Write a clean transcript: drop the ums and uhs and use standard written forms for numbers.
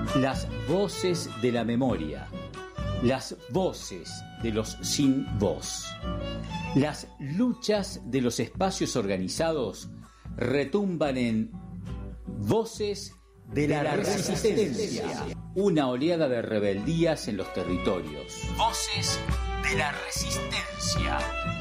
Las voces de la memoria, las voces de los sin voz, las luchas de los espacios organizados retumban en Voces de la Resistencia, una oleada de rebeldías en los territorios. Voces de la Resistencia.